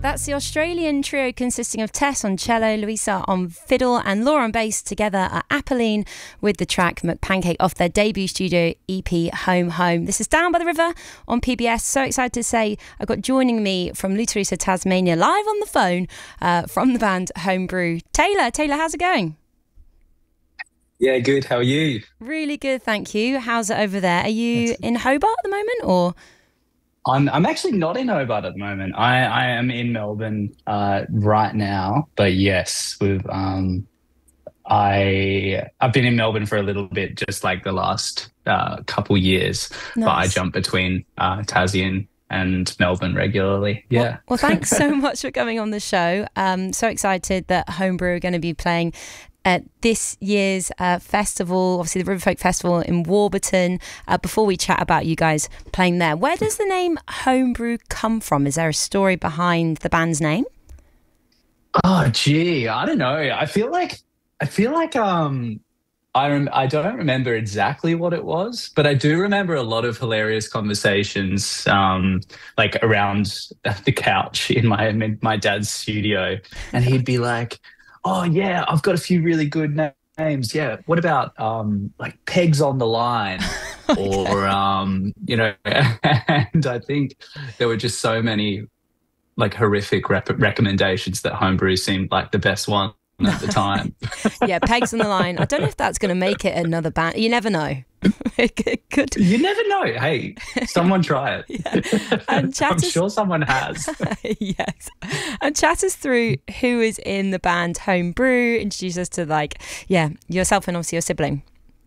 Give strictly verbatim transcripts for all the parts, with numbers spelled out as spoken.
That's the Australian trio consisting of Tess on cello, Louisa on fiddle and Laura on bass together at Apolline with the track McPancake off their debut studio E P Home Home. This is Down by the River on P B S. So excited to say I've got joining me from Lutherisa, Tasmania, live on the phone uh, from the band Homebrew, Taylor. Taylor, how's it going? Yeah, good. How are you? Really good, thank you. How's it over there? Are you in Hobart at the moment or...? I'm I'm actually not in Hobart at the moment. I, I am in Melbourne uh, right now. But yes, we've um, I I've been in Melbourne for a little bit, just like the last uh, couple years. Nice. But I jump between uh, Tassie and, and Melbourne regularly. Yeah. Well, well thanks so much for coming on the show. Um, so excited that Homebrew are going to be playing at this year's uh, festival, obviously the Riverfolk Festival in Warburton. Uh, before we chat about you guys playing there, where does the name Homebrew come from? Is there a story behind the band's name? Oh, gee, I don't know. I feel like I feel like um, I rem- I don't remember exactly what it was, but I do remember a lot of hilarious conversations, um, like around the couch in my in my dad's studio, and he'd be like, "Oh yeah, I've got a few really good na- names. Yeah, what about um, like Pegs on the Line?" Okay. Or um, you know, and I think there were just so many like horrific rep- recommendations that Homebrew seemed like the best one at the time. Yeah, Pegs on the Line. I don't know if that's going to make it another band. You never know. It could. You never know. Hey, someone try it. Yeah. And chat I'm us... sure someone has. Yes. And chat us through who is in the band Homebrew. Introduce us to, like, yeah, yourself and obviously your sibling.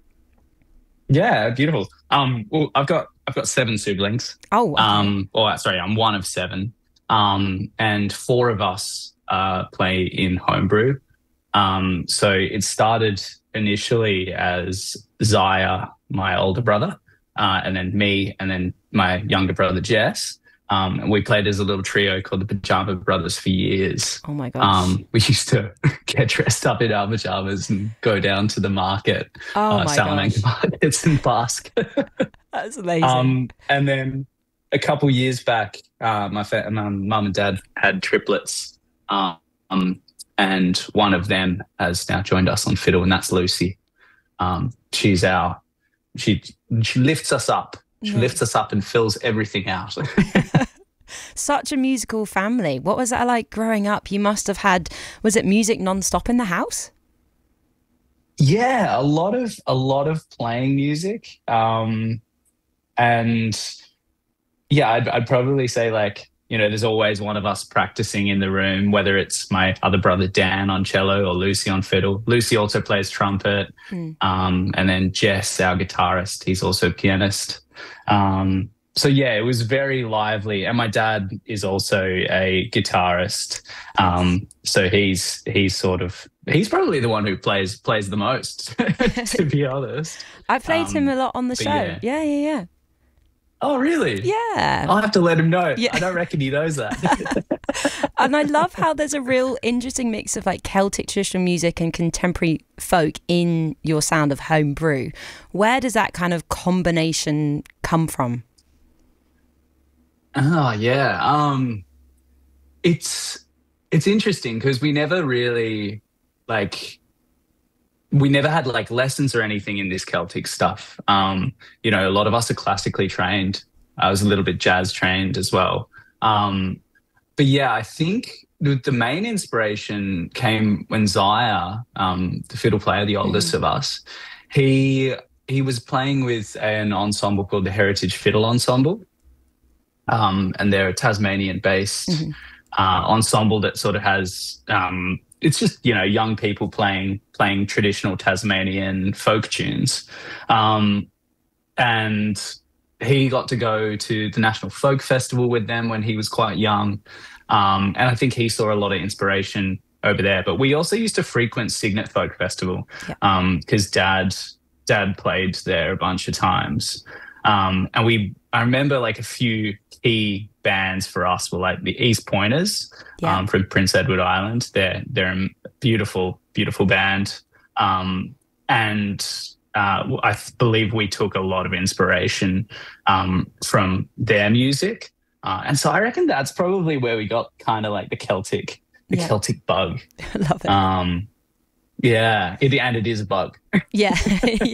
Yeah, beautiful. Um, well, I've got I've got seven siblings. Oh, okay. Um, or sorry, I'm one of seven. Um, and four of us uh play in Homebrew. Um, so it started initially as Zaya, my older brother, uh, and then me, and then my younger brother Jess. Um, and we played as a little trio called the Pajama Brothers for years. Oh my gosh. Um, we used to get dressed up in our pajamas and go down to the market, Oh uh, my Salamanca gosh. markets in Basque. That's amazing. Um, and then a couple years back, uh, my, fa- my mum and dad had triplets. Um, and one of them has now joined us on fiddle, and that's Lucy. Um, she's our, she she lifts us up. She Yeah. lifts us up and fills everything out. Such a musical family. What was that like growing up? You must have had, was it music non-stop in the house? Yeah, a lot of a lot of playing music, um, and yeah, I'd, I'd probably say like, you know, there's always one of us practicing in the room, whether it's my other brother Dan on cello or Lucy on fiddle. Lucy also plays trumpet, Mm. um, and then Jess, our guitarist, he's also a pianist. Um, so yeah, it was very lively, and my dad is also a guitarist. Um, so he's he's sort of he's probably the one who plays plays the most, to be honest. I played Um, him a lot on the but show. yeah. Yeah, yeah, yeah. Oh, really? Yeah. I'll have to let him know. Yeah. I don't reckon he knows that. And I love how there's a real interesting mix of like Celtic traditional music and contemporary folk in your sound of Homebrew. Where does that kind of combination come from? Oh, yeah. Um, it's it's interesting because we never really like we never had like lessons or anything in this Celtic stuff. Um, you know, a lot of us are classically trained. I was a little bit jazz trained as well. Um, but yeah, I think the, the main inspiration came when Zaya, um, the fiddle player, the oldest Mm. of us, he he was playing with an ensemble called the Heritage Fiddle Ensemble. Um, and they're a Tasmanian-based Mhm. uh, ensemble that sort of has um, it's just, you know, young people playing playing traditional Tasmanian folk tunes, um, and he got to go to the National Folk Festival with them when he was quite young, um, and I think he saw a lot of inspiration over there. But we also used to frequent Signet Folk Festival because Yeah. Dad Dad played there a bunch of times, um, and we I remember like a few key bands for us were like the East Pointers, Yeah. um, from Prince Edward Island. They're they're a beautiful, beautiful band, um, and uh, I th- believe we took a lot of inspiration um, from their music. Uh, and so I reckon that's probably where we got kind of like the Celtic, the Yeah. Celtic bug. Love it. Um, yeah, it, and it is a bug. Yeah.